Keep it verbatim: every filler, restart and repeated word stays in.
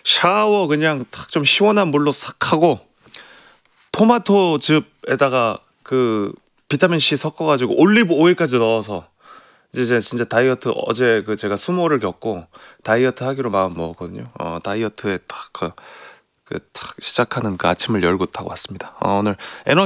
샤워 그냥 탁 좀 시원한 물로 싹 하고 토마토 즙에다가 그 비타민 C 섞어가지고 올리브 오일까지 넣어서 이제 진짜 다이어트 어제 그 제가 수모를 겪고 다이어트 하기로 마음 먹었거든요. 어 다이어트에 탁 그 그 탁 시작하는 그 아침을 열고 딱 왔습니다. 어 오늘 에너